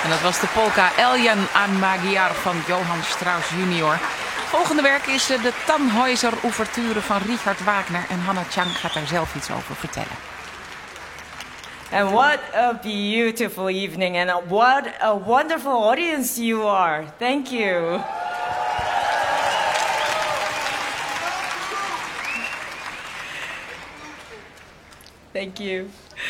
En dat was de polka Eljan aan Magyar van Johann Strauss junior. Volgende werk is de Tannhäuser ouverture van Richard Wagner. En Hannah Chang gaat daar zelf iets over vertellen. And what a beautiful evening, and what a wonderful audience you are. Thank you. Thank you.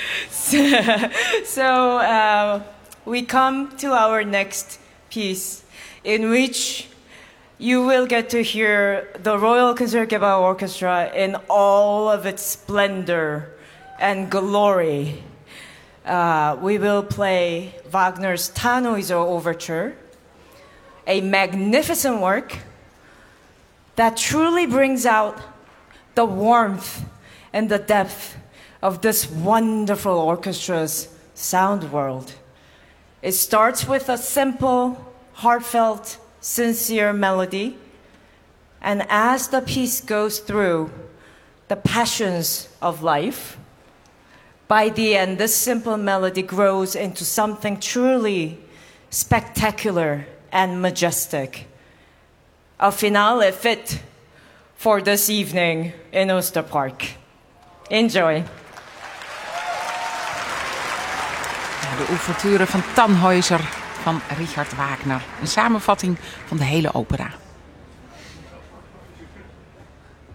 So we come to our next piece, in which you will get to hear the Royal Concertgebouw Orchestra in all of its splendor and glory. We will play Wagner's Tannhäuser Overture, a magnificent work that truly brings out the warmth and the depth of this wonderful orchestra's sound world. It starts with a simple, heartfelt, sincere melody, and as the piece goes through the passions of life, by the end, this simple melody grows into something truly spectacular and majestic. A finale fit for this evening in Oosterpark. Enjoy. De ouverture van Tannhäuser van Richard Wagner. Een samenvatting van de hele opera.